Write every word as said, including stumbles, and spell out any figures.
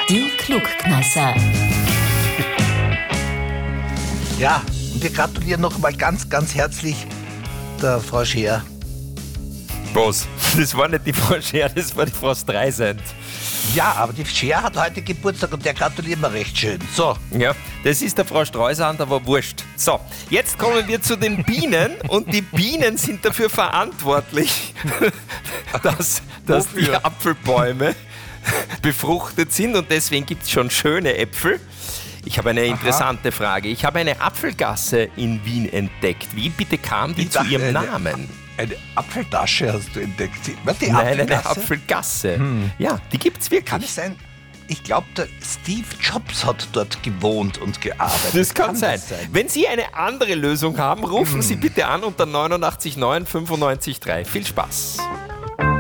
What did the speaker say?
Die Klugkneisser. Ja, und wir gratulieren noch mal ganz, ganz herzlich der Frau Scheer. Was? Das war nicht die Frau Scheer, das war die Frau Streisand. Ja, aber die Scheer hat heute Geburtstag und der gratulieren wir recht schön. So. Ja, das ist der Frau Streusand, aber wurscht. So, jetzt kommen wir zu den Bienen und die Bienen sind dafür verantwortlich, dass, dass die Apfelbäume befruchtet sind und deswegen gibt es schon schöne Äpfel. Ich habe eine Aha. interessante Frage. Ich habe eine Apfelgasse in Wien entdeckt. Wie bitte kam die Ich zu dachte, ihrem eine- Namen? Eine Apfeltasche hast du entdeckt. Was, die Nein, eine Apfelgasse? Apfelgasse. Ja, die gibt's wirklich. Kann es sein? Ich glaube, der Steve Jobs hat dort gewohnt und gearbeitet. Das kann, sein. das sein. Wenn Sie eine andere Lösung haben, rufen Sie bitte an unter neunundachtzig neun fünfundneunzig drei. Viel Spaß.